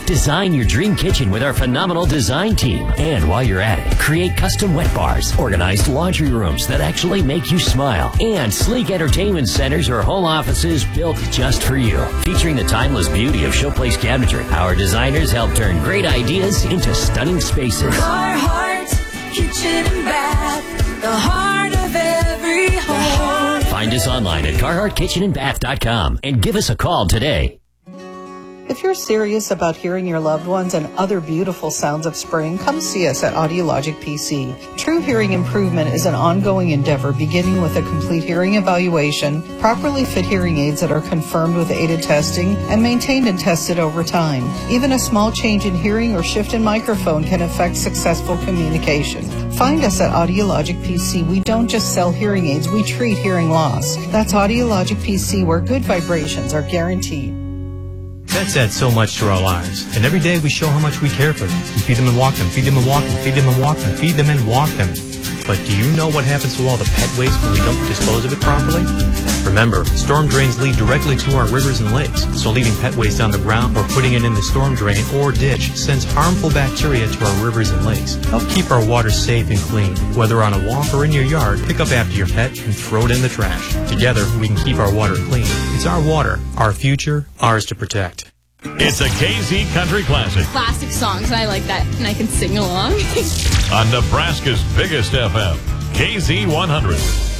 Design your dream kitchen with our phenomenal design team. And while you're at it, create custom wet bars, organized laundry rooms that actually make you smile, and sleek entertainment centers or whole offices built just for you. Featuring the timeless beauty of Showplace cabinetry, our designers help turn great ideas into stunning spaces. Carhartt Kitchen and Bath, the heart of every home. Find us online at CarharttKitchenandBath.com and give us a call today. If you're serious about hearing your loved ones and other beautiful sounds of spring, come see us at Audiologic PC. True hearing improvement is an ongoing endeavor beginning with a complete hearing evaluation, properly fit hearing aids that are confirmed with aided testing, and maintained and tested over time. Even a small change in hearing or shift in microphone can affect successful communication. Find us at Audiologic PC. We don't just sell hearing aids, we treat hearing loss. That's Audiologic PC, where good vibrations are guaranteed. Pets add so much to our lives, and every day we show how much we care for them. We feed them and walk them, feed them and walk them, feed them and walk them, feed them and walk them. But do you know what happens to all the pet waste when we don't dispose of it properly? Remember, storm drains lead directly to our rivers and lakes, so leaving pet waste on the ground or putting it in the storm drain or ditch sends harmful bacteria to our rivers and lakes. Help keep our water safe and clean. Whether on a walk or in your yard, pick up after your pet and throw it in the trash. Together, we can keep our water clean. It's our water, our future, ours to protect. It's a KZ Country Classic. Classic songs, and I like that, and I can sing along. On Nebraska's biggest FM, KZ 100.